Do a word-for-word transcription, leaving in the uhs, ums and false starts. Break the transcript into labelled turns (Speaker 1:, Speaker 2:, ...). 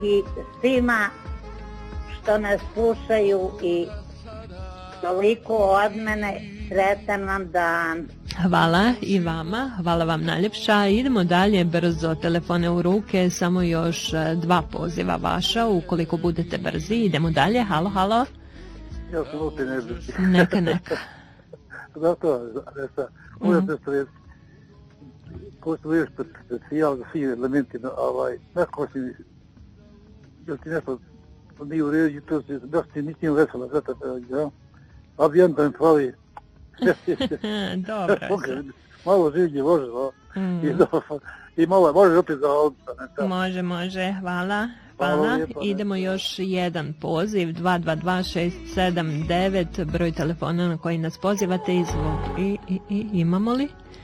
Speaker 1: i svima što nas slušaju i toliko od mene, sretan vam dan.
Speaker 2: Hvala i vama, hvala vam najljepša. Idemo dalje, brzo, telefone u ruke, samo još dva poziva vaša, ukoliko budete brzi. Idemo dalje, halo, halo.
Speaker 3: Ja sam opet nebrzi.
Speaker 2: Neka, neka.
Speaker 3: Zato, Resa, uvijek se ko su uvijek specijal za svi elementi, ovaj, neko si, jel ti nešto nije u redu, to si, baš ti nisi im vesela, zato, ja, ambijenta mi pravi.
Speaker 2: Dobro.
Speaker 3: Malo življe može, mm. I, i malo može opet za odsta.
Speaker 2: Može, može, hvala. Hvala. Idemo još jedan poziv, dva dva dva šest sedam devet, broj telefona na koji nas pozivate. Izvog. I, i, i, imamo li?